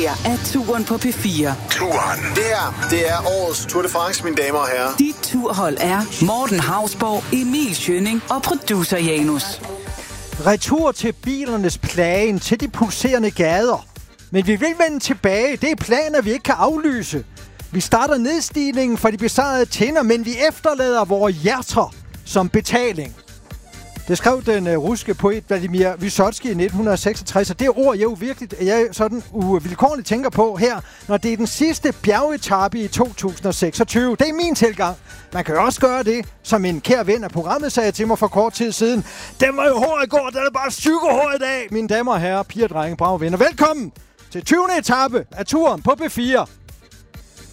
her er Turen på P4. Turen. Det er årets Tour de France, mine damer og herrer. Dit turhold er Morten Hausborg, Emil Schønning og producer Janus. Retur til bilernes plagen, til de pulserende gader. Men vi vil vende tilbage. Det er planer, vi ikke kan aflyse. Vi starter nedstigningen for de besejrede tænder, men vi efterlader vores hjerter som betaling. Det skrev den russiske poet Vladimir Vysotsky i 1966, og det ord jeg sådan uvilkårligt tænker på her, når det er den sidste bjergetappe i 2026. Det er min tilgang. Man kan jo også gøre det, som en kær ven af programmet sagde til mig for kort tid siden. Den var jo hård i går, den er bare psykohård i dag. Mine damer og herrer, piger, drenge, brave venner. Velkommen til 20. etape af Turen på P4.